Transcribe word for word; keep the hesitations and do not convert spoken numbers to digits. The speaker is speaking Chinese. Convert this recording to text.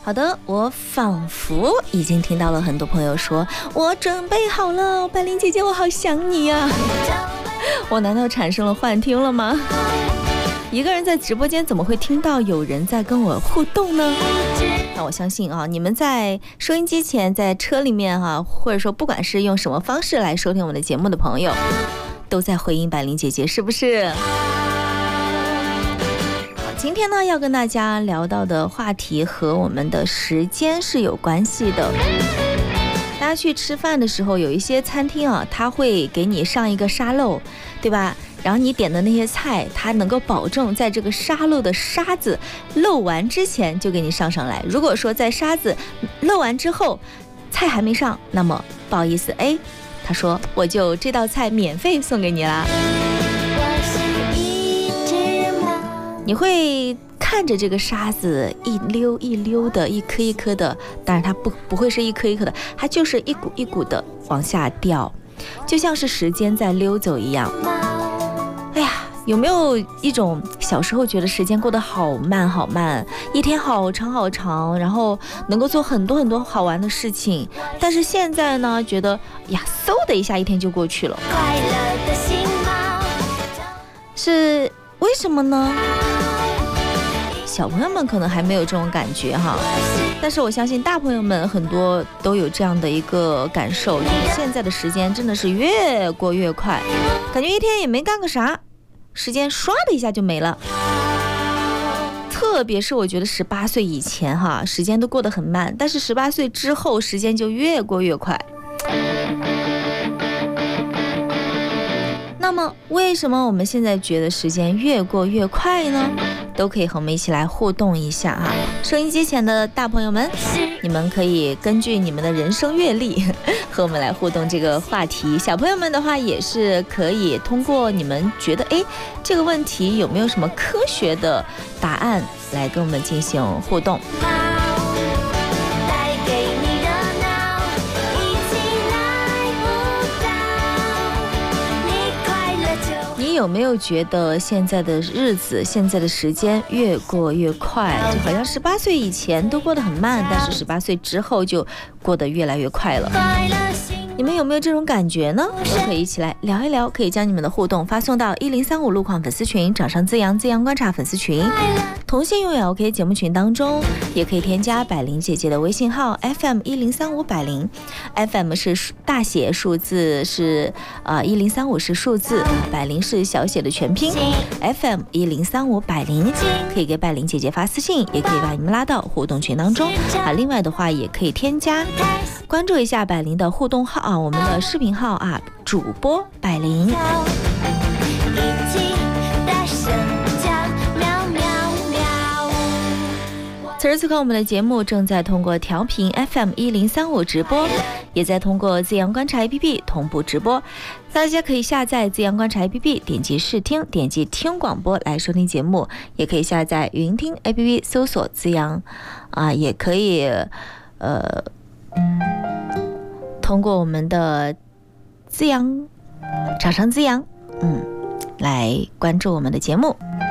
好的，我仿佛已经听到了很多朋友说，我准备好了，百灵姐姐，我好想你呀、啊！我难道产生了幻听了吗？一个人在直播间怎么会听到有人在跟我互动呢？那我相信啊，你们在收音机前，在车里面哈、啊，或者说不管是用什么方式来收听我们的节目的朋友，都在回应百灵姐姐，是不是？今天呢，要跟大家聊到的话题和我们的时间是有关系的。大家去吃饭的时候，有一些餐厅啊，它会给你上一个沙漏，对吧？然后你点的那些菜，它能够保证在这个沙漏的沙子漏完之前就给你上上来。如果说在沙子漏完之后，菜还没上，那么不好意思，哎，他说我就这道菜免费送给你啦。你会看着这个沙子一溜一溜的，一颗一颗的，但是它不不会是一颗一颗的，它就是一股一股的往下掉，就像是时间在溜走一样。哎呀，有没有一种小时候觉得时间过得好慢好慢，一天好长好长，然后能够做很多很多好玩的事情，但是现在呢，觉得呀，嗖的一下一天就过去了，是为什么呢？小朋友们可能还没有这种感觉哈，但是我相信大朋友们很多都有这样的一个感受，就是现在的时间真的是越过越快，感觉一天也没干个啥，时间唰的一下就没了。特别是我觉得十八岁以前哈，时间都过得很慢，但是十八岁之后，时间就越过越快。那么为什么我们现在觉得时间越过越快呢？都可以和我们一起来互动一下哈。收音机前的大朋友们，你们可以根据你们的人生阅历和我们来互动这个话题。小朋友们的话也是可以通过你们觉得哎这个问题有没有什么科学的答案来跟我们进行互动。你有没有觉得现在的日子，现在的时间越过越快，就好像十八岁以前都过得很慢，但是十八岁之后就过得越来越快了。你们有没有这种感觉呢？都可以一起来聊一聊，可以将你们的互动发送到一零三五路况粉丝群，掌上滋阳滋阳观察粉丝群，同性拥有 OK 节目群当中，也可以添加百灵姐姐的微信号 F M 一零三五百灵 ，F M 是大写数字是呃一零三五是数字，百灵是小写的全拼 ，F M 一零三五百灵，可以给百灵姐姐发私信，也可以把你们拉到互动群当中啊。另外的话，也可以添加关注一下百灵的互动号啊，我们的视频号啊，主播百灵。此时此刻，我们的节目正在通过调频 F M 一零三五直播，也在通过滋阳观察 A P P 同步直播。大家可以下载滋阳观察 A P P， 点击试听，点击听广播来收听节目，也可以下载云听 A P P 搜索滋阳啊，也可以呃通过我们的滋阳掌上滋阳，嗯，来关注我们的节目。